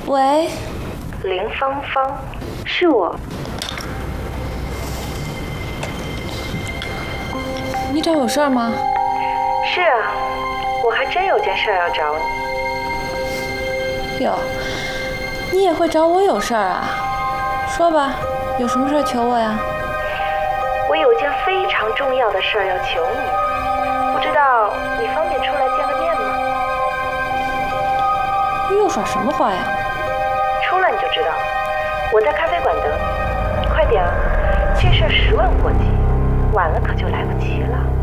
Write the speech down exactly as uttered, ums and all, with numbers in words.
喂， 林芳芳，是我。 你找有事儿吗？ 是啊，我还真有件事要找你。 哟，你也会找我有事儿啊？说吧，有什么事儿求我呀？ 我有件非常重要的事儿要求你，不知道你方便出来见个面吗？ 又耍什么花呀？ 出来你就知道了。我在咖啡馆等你，快点啊！这事儿十万火急，晚了可就来不及了。